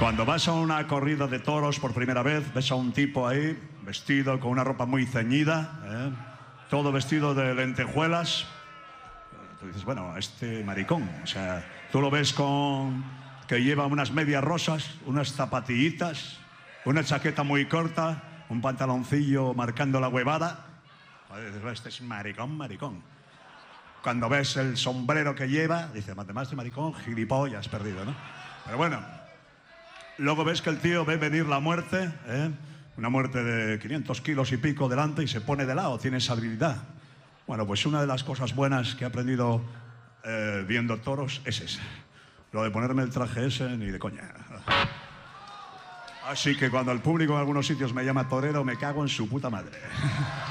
Cuando vas a una corrida de toros por primera vez, ves a un tipo ahí, vestido con una ropa muy ceñida, todo vestido de lentejuelas. Tú dices, bueno, este maricón, o sea, tú lo ves con que lleva unas medias rosas, unas zapatillitas, una chaqueta muy corta, un pantaloncillo marcando la huevada. Joder, dices, este es maricón. Cuando ves el sombrero que lleva, dices, además de maricón, gilipollas, perdido, ¿no? Pero bueno. Luego ves que el tío ve venir la muerte, una muerte de 500 kilos y pico delante y se pone de lado, tiene esa habilidad. Bueno, pues una de las cosas buenas que he aprendido viendo toros es esa. Lo de ponerme el traje ese, ni de coña. Así que cuando el público en algunos sitios me llama torero, me cago en su puta madre.